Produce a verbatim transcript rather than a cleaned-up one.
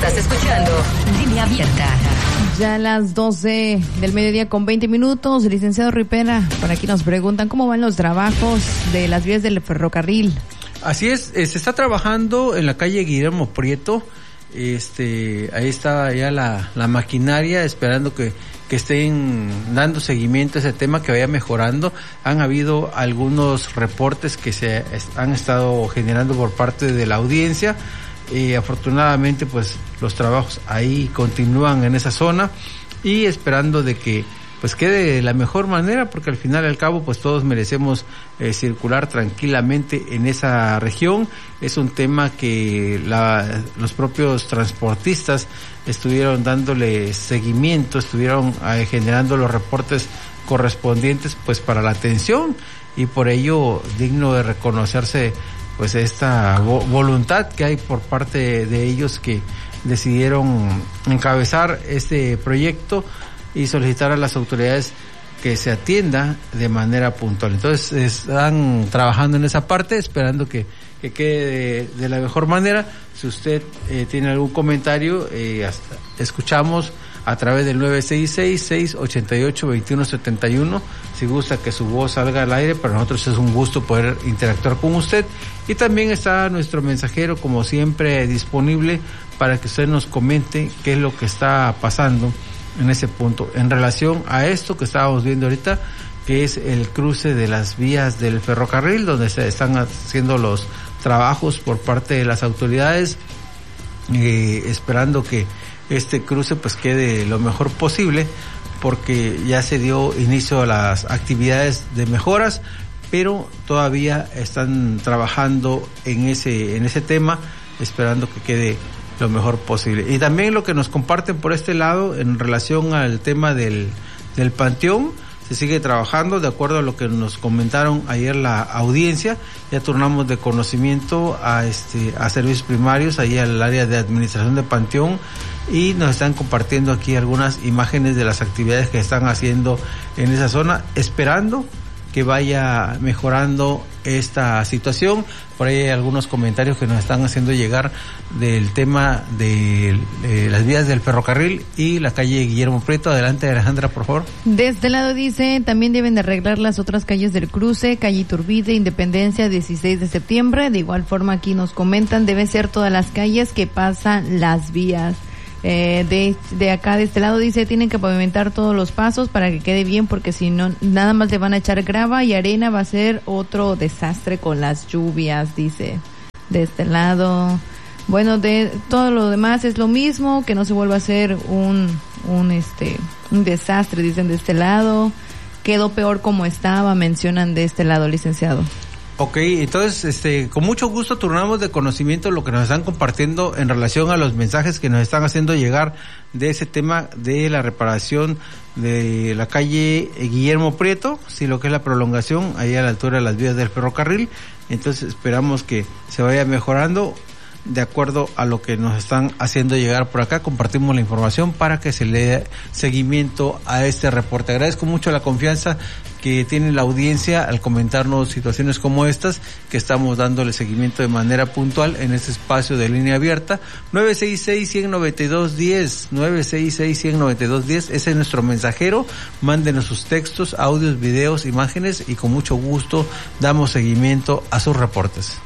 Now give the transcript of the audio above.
Estás escuchando Línea Abierta. Ya a las doce del mediodía con veinte minutos, licenciado Ripera, por aquí nos preguntan cómo van los trabajos de las vías del ferrocarril. Así es, eh, se está trabajando en la calle Guillermo Prieto, este, ahí está ya la, la maquinaria esperando que, que estén dando seguimiento a ese tema, que vaya mejorando. Han habido algunos reportes que se han estado generando por parte de la audiencia. Y afortunadamente pues los trabajos ahí continúan en esa zona y esperando de que pues quede de la mejor manera, porque al final y al cabo pues todos merecemos eh, circular tranquilamente en esa región. Es un tema que la, los propios transportistas estuvieron dándole seguimiento, estuvieron eh, generando los reportes correspondientes pues para la atención, y por ello digno de reconocerse pues esta vo- voluntad que hay por parte de ellos, que decidieron encabezar este proyecto y solicitar a las autoridades que se atienda de manera puntual. Entonces están trabajando en esa parte, esperando que, que quede de, de la mejor manera. Si usted eh, tiene algún comentario, eh, hasta escuchamos a través del nueve seis seis, seis ocho ocho, dos uno siete uno. Si gusta que su voz salga al aire, para nosotros es un gusto poder interactuar con usted. Y también está nuestro mensajero, como siempre, disponible para que usted nos comente qué es lo que está pasando en ese punto. En relación a esto que estábamos viendo ahorita, que es el cruce de las vías del ferrocarril, donde se están haciendo los trabajos por parte de las autoridades, eh, esperando que este cruce pues quede lo mejor posible, porque ya se dio inicio a las actividades de mejoras, pero todavía están trabajando en ese en ese tema, esperando que quede lo mejor posible. Y también lo que nos comparten por este lado en relación al tema del del Panteón, se sigue trabajando de acuerdo a lo que nos comentaron ayer la audiencia. Ya turnamos de conocimiento a este a servicios primarios, ahí al área de administración de Panteón, y nos están compartiendo aquí algunas imágenes de las actividades que están haciendo en esa zona, esperando que vaya mejorando esta situación. Por ahí hay algunos comentarios que nos están haciendo llegar del tema de, de las vías del ferrocarril y la calle Guillermo Prieto. Adelante, Alejandra, por favor. De este lado dice, también deben de arreglar las otras calles del cruce, calle Iturbide, Independencia, dieciséis de septiembre. De igual forma aquí nos comentan, deben ser todas las calles que pasan las vías. Eh, de, de acá, de este lado dice, tienen que pavimentar todos los pasos para que quede bien, porque si no, nada más le van a echar grava y arena, va a ser otro desastre con las lluvias, dice. De este lado, bueno, de todo lo demás es lo mismo, que no se vuelva a hacer un, un este, un desastre, dicen de este lado. Quedó peor como estaba, mencionan de este lado, licenciado. Ok, entonces, este, con mucho gusto turnamos de conocimiento lo que nos están compartiendo en relación a los mensajes que nos están haciendo llegar de ese tema de la reparación de la calle Guillermo Prieto, sí, lo que es la prolongación ahí a la altura de las vías del ferrocarril. Entonces esperamos que se vaya mejorando de acuerdo a lo que nos están haciendo llegar por acá. Compartimos la información para que se le dé seguimiento a este reporte. Agradezco mucho la confianza que tiene la audiencia al comentarnos situaciones como estas, que estamos dándole seguimiento de manera puntual en este espacio de Línea Abierta. nueve seis seis, uno cero nueve dos, uno cero, nueve seis seis, uno cero nueve dos, uno cero, ese es nuestro mensajero. Mándenos sus textos, audios, videos, imágenes, y con mucho gusto damos seguimiento a sus reportes.